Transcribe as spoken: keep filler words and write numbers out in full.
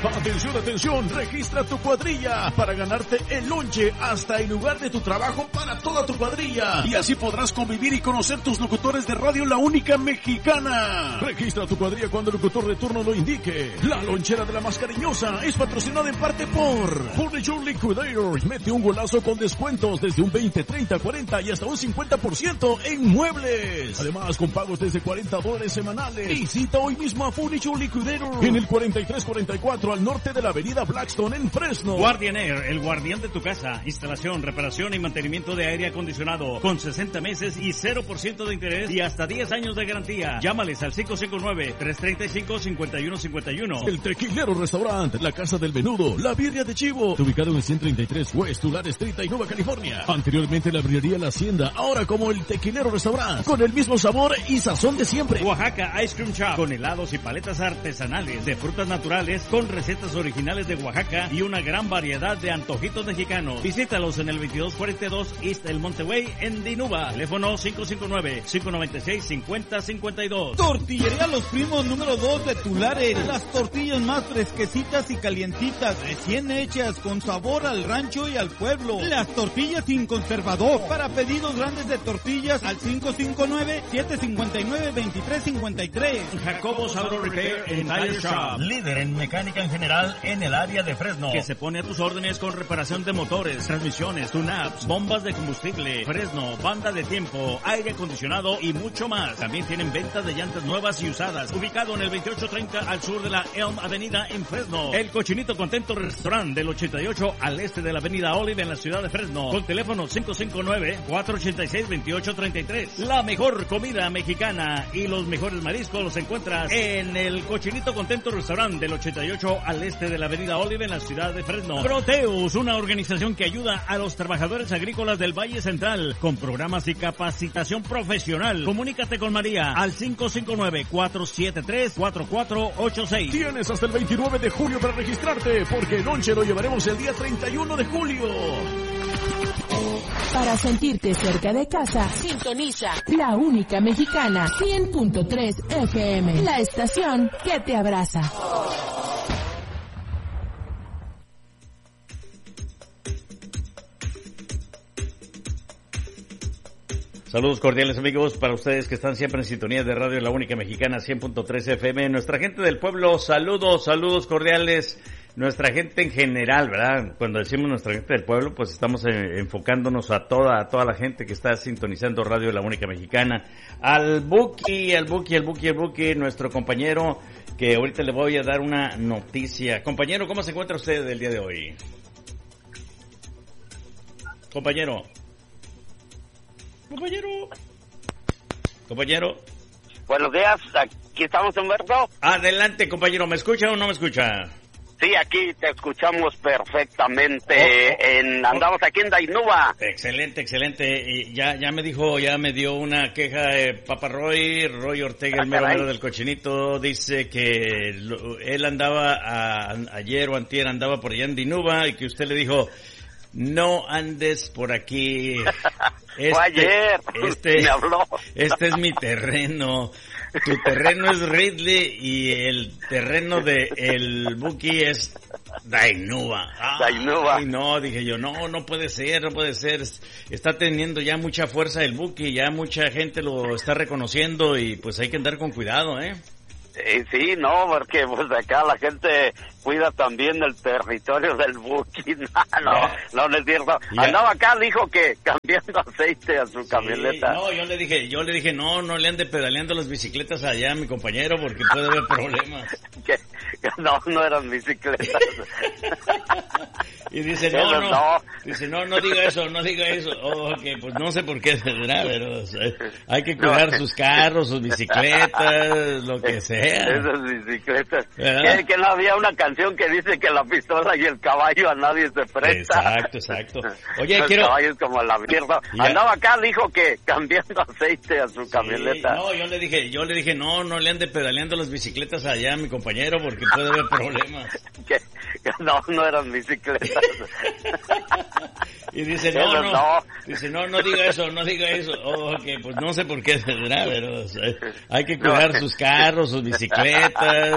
Atención, atención, registra tu cuadrilla para ganarte el lonche hasta el lugar de tu trabajo para toda tu cuadrilla. Y así podrás convivir y conocer tus locutores de radio La Única Mexicana. Registra tu cuadrilla cuando el locutor de turno lo indique. La lonchera de la más cariñosa es patrocinada en parte por Furniture Liquidators. Mete un golazo con descuentos desde un veinte, treinta, cuarenta y hasta un cincuenta por ciento en muebles. Además, con pagos desde cuarenta dólares semanales. Visita hoy mismo a Furniture Liquidators en el cuarenta y tres cuarenta y cuatro al norte de la avenida Blackstone en Fresno. Guardian Air, el guardián de tu casa. Instalación, reparación y mantenimiento de aire acondicionado con sesenta meses y cero por ciento de interés y hasta diez años de garantía. Llámales al cinco cinco nueve, tres tres cinco, cinco uno cinco uno. El Tequilero Restaurant, la casa del menudo, la birria de chivo, ubicado en ciento treinta y tres West Tulare Street, Nueva California. Anteriormente la birrería La Hacienda, ahora como el Tequilero Restaurant, con el mismo sabor y sazón de siempre. Oaxaca Ice Cream Shop, con helados y paletas artesanales de frutas naturales, con recetas originales de Oaxaca y una gran variedad de antojitos mexicanos. Visítalos en el veintidós cuarenta y dos East El Monteway en Dinuba. Teléfono cinco cinco nueve, cinco nueve seis, cinco cero cinco dos. Tortillería Los Primos número dos de Tulare. Las tortillas más fresquecitas y calientitas, recién hechas, con sabor al rancho y al pueblo. Las tortillas sin conservador. Para pedidos grandes de tortillas al cinco cinco nueve, siete cinco nueve, dos tres cinco tres. Jacobos Auto Repair and Tire Shop, líder en mecánica en general en el área de Fresno, que se pone a tus órdenes con reparación de motores, transmisiones, tune-ups, bombas de combustible, Fresno, banda de tiempo, aire acondicionado y mucho más. También tienen ventas de llantas nuevas y usadas, ubicado en el veintiocho treinta al sur de la Elm Avenida en Fresno. El Cochinito Contento Restaurant del ochenta y ocho al este de la Avenida Olive en la ciudad de Fresno, con teléfono cinco cinco nueve, cuatro ocho seis, dos ocho tres tres. La mejor comida mexicana y los mejores mariscos los encuentras en el Cochinito Contento Restaurant del ochenta y ocho al este de la Avenida Olive en la ciudad de Fresno. Proteus, una organización que ayuda a los trabajadores agrícolas del Valle Central con programas y capacitación profesional. Comunícate con María al cinco cinco nueve, cuatro siete tres, cuatro cuatro ocho seis. Tienes hasta el veintinueve de julio para registrarte, porque el lonche lo llevaremos el día treinta y uno de julio. Para sentirte cerca de casa, sintoniza La Única Mexicana, cien punto tres F M, la estación que te abraza. Saludos cordiales, amigos, para ustedes que están siempre en sintonía de Radio La Única Mexicana, cien punto tres F M. Nuestra gente del pueblo, saludos, saludos cordiales. Nuestra gente en general, ¿verdad? Cuando decimos nuestra gente del pueblo, pues estamos eh, enfocándonos a toda, a toda la gente que está sintonizando Radio La Única Mexicana. Al Buki, al Buki, al Buki, al Buki, nuestro compañero, que ahorita le voy a dar una noticia. Compañero, ¿cómo se encuentra usted el día de hoy? Compañero. Compañero. Compañero. Buenos días, aquí estamos, Humberto. Adelante, compañero, ¿me escucha o no me escucha? Sí, aquí te escuchamos perfectamente. Oh, oh, en Andamos aquí en Dainuba. Excelente, excelente. Y ya ya me dijo, ya me dio una queja de Papa Roy, Roy Ortega, el mero mero del Cochinito. Dice que lo, él andaba, a, ayer o antier andaba por allá en Dainuba y que usted le dijo, no andes por aquí. Este, Fue ayer, este, me habló. Este es mi terreno. Tu terreno es Ridley y el terreno de el Buki es Dainuba. Dainuba. Ay, no, dije yo, no, no puede ser, no puede ser. Está teniendo ya mucha fuerza el Buki, ya mucha gente lo está reconociendo y pues hay que andar con cuidado, ¿eh? Eh, sí, no, porque pues acá la gente cuida también el territorio del Buki. No, no, no, no es cierto. Ya. Andaba acá, dijo que cambiando aceite a su sí, camioneta. No, yo le dije, yo le dije, no, no le ande pedaleando las bicicletas allá a mi compañero porque puede haber problemas. que, que no, no eran bicicletas. Y dice, no, no, no, dice, no, no diga eso, no diga eso. Oh, ok, pues no sé por qué será, pero o sea, hay que cuidar no. sus carros, sus bicicletas, lo que sea. Esas bicicletas. Que, que no había una canción que dice que la pistola y el caballo a nadie se presta. Exacto, exacto. Oye, el quiero... caballo es como la mierda. Ya. Andaba acá, dijo que cambiando aceite a su sí, camioneta. No, yo le dije, yo le dije, no, no le ande pedaleando las bicicletas allá a mi compañero porque puede haber problemas. que, que no, no eran bicicletas. Y dice, no, no, no, dice, no, no diga eso, no diga eso. Oh, ok, pues no sé por qué será, pero o sea, hay que cuidar sus carros, sus bicicletas,